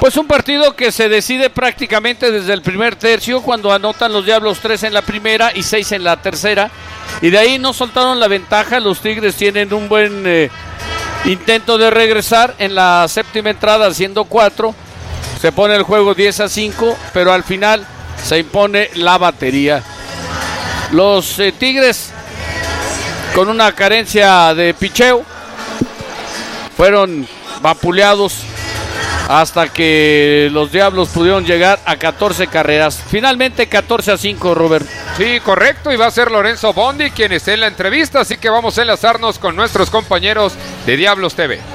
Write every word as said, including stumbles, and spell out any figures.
Pues un partido que se decide prácticamente desde el primer tercio, cuando anotan los Diablos tres en la primera y seis en la tercera, y de ahí no soltaron la ventaja. Los Tigres tienen un buen eh, intento de regresar en la séptima entrada, haciendo cuatro, se pone el juego diez a cinco, pero al final se impone la batería. Los eh, Tigres, con una carencia de picheo, fueron vapuleados hasta que los Diablos pudieron llegar a catorce carreras. Finalmente catorce a cinco, Robert. Sí, correcto, y va a ser Lorenzo Bondi quien esté en la entrevista, así que vamos a enlazarnos con nuestros compañeros de Diablos T V.